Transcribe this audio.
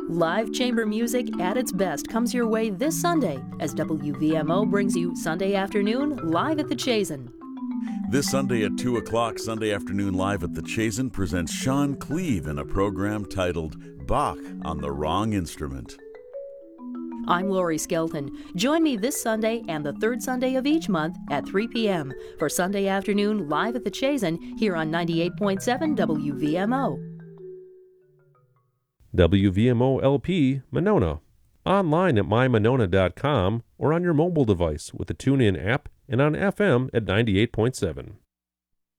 Live chamber music at its best comes your way this Sunday as WVMO brings you Sunday Afternoon Live at the Chazen. This Sunday at 2 o'clock, Sunday Afternoon Live at the Chazen presents Sean Cleve in a program titled Bach on the Wrong Instrument. I'm Lori Skelton. Join me this Sunday and the third Sunday of each month at 3 p.m. for Sunday Afternoon Live at the Chazen here on 98.7 WVMO. WVMO LP, Monona. Online at mymonona.com or on your mobile device with the TuneIn app and on FM at 98.7.